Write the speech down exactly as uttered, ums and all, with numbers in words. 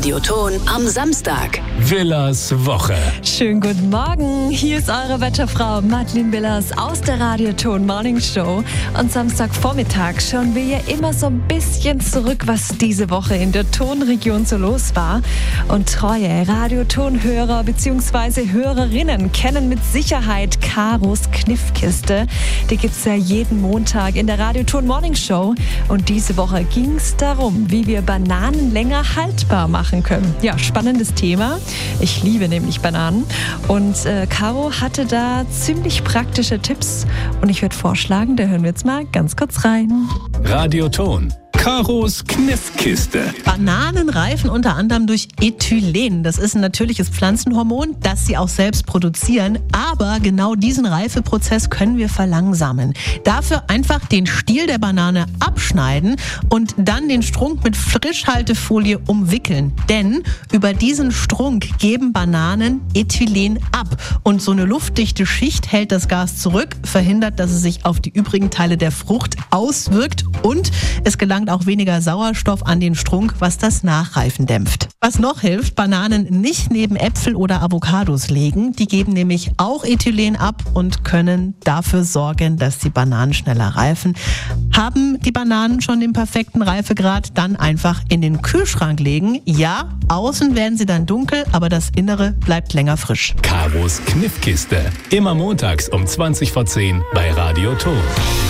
Radioton am Samstag. Willers Woche. Schönen guten Morgen. Hier ist eure Wetterfrau Madeleine Willers aus der Radioton Morning Show. Und Samstagvormittag schauen wir ja immer so ein bisschen zurück, was diese Woche in der Tonregion so los war. Und treue Radioton-Hörer bzw. Hörerinnen kennen mit Sicherheit Karos Kniffkiste. Die gibt's ja jeden Montag in der Radioton Morning Show. Und diese Woche ging es darum, wie wir Bananen länger haltbar machen können. Ja, spannendes Thema. Ich liebe nämlich Bananen. Und äh, Caro hatte da ziemlich praktische Tipps. Und ich würde vorschlagen, da hören wir jetzt mal ganz kurz rein. Radioton. Karos Kniffkiste. Bananen reifen unter anderem durch Ethylen. Das ist ein natürliches Pflanzenhormon, das sie auch selbst produzieren. Aber genau diesen Reifeprozess können wir verlangsamen. Dafür einfach den Stiel der Banane abschneiden und dann den Strunk mit Frischhaltefolie umwickeln. Denn über diesen Strunk geben Bananen Ethylen ab. Und so eine luftdichte Schicht hält das Gas zurück, verhindert, dass es sich auf die übrigen Teile der Frucht auswirkt. Und es gelangt auch weniger Sauerstoff an den Strunk, was das Nachreifen dämpft. Was noch hilft, Bananen nicht neben Äpfel oder Avocados legen. Die geben nämlich auch Ethylen ab und können dafür sorgen, dass die Bananen schneller reifen. Haben die Bananen schon den perfekten Reifegrad, dann einfach in den Kühlschrank legen. Ja, außen werden sie dann dunkel, aber das Innere bleibt länger frisch. Karos Kniffkiste. Immer montags um zwanzig vor zehn bei Radioton.